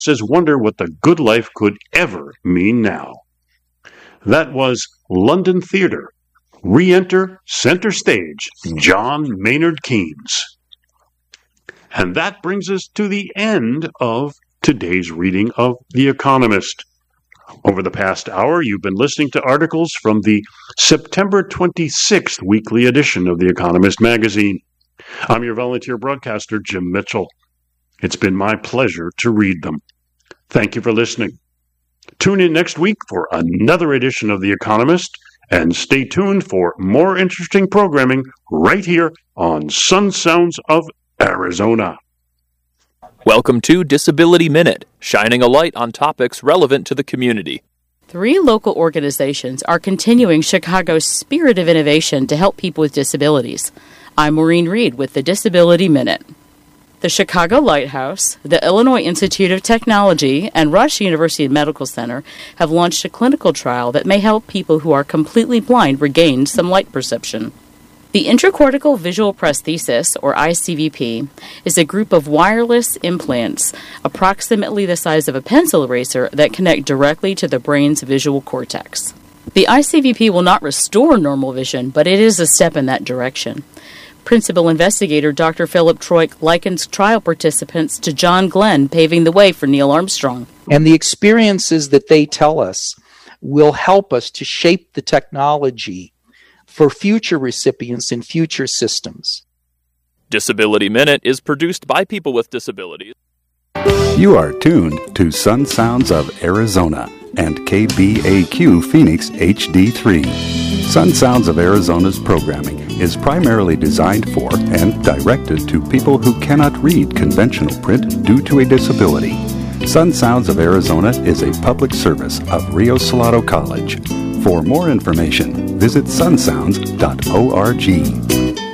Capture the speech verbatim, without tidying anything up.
says wonder what the good life could ever mean now. That was London Theatre. Re-enter center stage, John Maynard Keynes. And that brings us to the end of today's reading of The Economist. Over the past hour, you've been listening to articles from the September twenty-sixth weekly edition of The Economist magazine. I'm your volunteer broadcaster, Jim Mitchell. It's been my pleasure to read them. Thank you for listening. Tune in next week for another edition of The Economist, and stay tuned for more interesting programming right here on Sun Sounds of Arizona. Welcome to Disability Minute, shining a light on topics relevant to the community. Three local organizations are continuing Chicago's spirit of innovation to help people with disabilities. I'm Maureen Reed with the Disability Minute. The Chicago Lighthouse, the Illinois Institute of Technology, and Rush University Medical Center have launched a clinical trial that may help people who are completely blind regain some light perception. The intracortical visual prosthesis, or I C V P, is a group of wireless implants approximately the size of a pencil eraser that connect directly to the brain's visual cortex. The I C V P will not restore normal vision, but it is a step in that direction. Principal investigator Doctor Philip Troik likens trial participants to John Glenn paving the way for Neil Armstrong. And the experiences that they tell us will help us to shape the technology for future recipients in future systems. Disability Minute is produced by people with disabilities. You are tuned to Sun Sounds of Arizona and K B A Q Phoenix H D three. Sun Sounds of Arizona's programming is primarily designed for and directed to people who cannot read conventional print due to a disability. Sun Sounds of Arizona is a public service of Rio Salado College. For more information, visit sun sounds dot org.